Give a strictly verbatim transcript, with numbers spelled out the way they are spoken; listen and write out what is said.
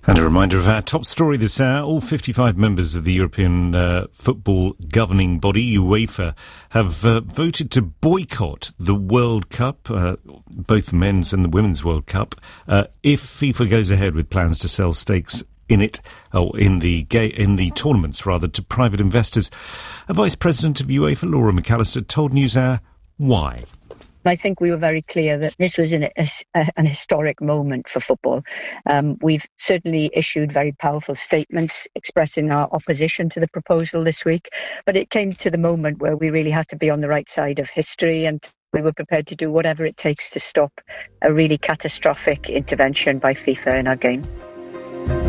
And a reminder of our top story this hour. All fifty-five members of the European uh, football governing body, UEFA, have uh, voted to boycott the World Cup, uh, both the men's and the women's World Cup, uh, if FIFA goes ahead with plans to sell stakes in it, or in the ga- in the tournaments, rather, to private investors. A Vice President of UEFA, Laura McAllister, told NewsHour why. I think we were very clear that this was an, a, an historic moment for football. Um, we've certainly issued very powerful statements expressing our opposition to the proposal this week, but it came to the moment where we really had to be on the right side of history, and we were prepared to do whatever it takes to stop a really catastrophic intervention by FIFA in our game.